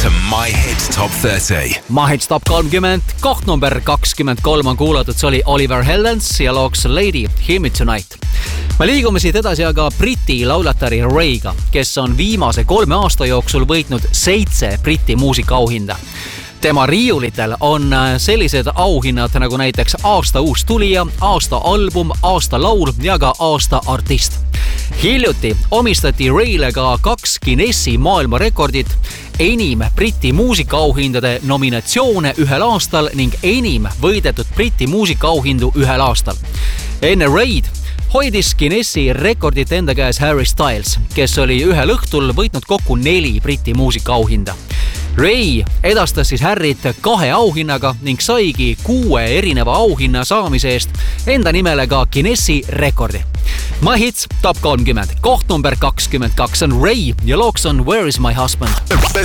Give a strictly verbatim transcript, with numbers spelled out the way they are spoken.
to My Hit Top thirty. My Hit Top kolmkümmend, koht number kakskümmend kolm on kuulatud, see oli Oliver Heldens ja looks Lady, Hear Me Tonight. Me liigume siit edasi aga Briti laulatari Ray'ga, kes on viimase kolme aasta jooksul võitnud seitse Briti muusikaauhinda. Tema riiulitel on sellised auhinnad nagu näiteks aasta uus tulija, aasta album, aasta laul ja ka aasta artist. Hiljuti omistati Ray'le ka kaks Guinessi maailmarekordit, enim Briti muusikaauhindade nominatsioone ühel aastal ning enim võidetud Briti muusikaauhindu ühel aastal. Enne Ray'd hoidis Guinessi rekordit enda käes Harry Styles, kes oli ühel õhtul võitnud kokku neli Briti muusikaauhinda. Ray edastas siis Harryt kahe auhinnaga ning saigi kuue erineva auhinna saamise eest enda nimele ka Guinessi rekordi. My Hits Top kolmkümmend, koht number kakskümmend kaks on Ray ja looks on Where is my husband? The